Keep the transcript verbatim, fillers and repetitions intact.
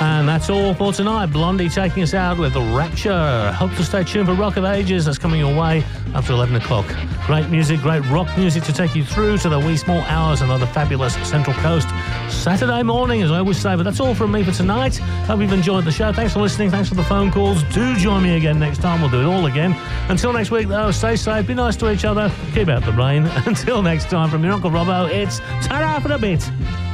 And that's all for tonight. Blondie taking us out with Rapture. Hope to stay tuned for Rock of Ages. That's coming your way after eleven o'clock. Great music, great rock music to take you through to the wee small hours of the fabulous Central Coast Saturday morning, as I always say. But that's all from me for tonight. Hope you've enjoyed the show. Thanks for listening. Thanks for the phone calls. Do join me again next time. We'll do it all again. Until next week, though, stay safe, be nice to each other, keep out the rain. Until next time, from your Uncle Robbo, it's ta-ra for a bit.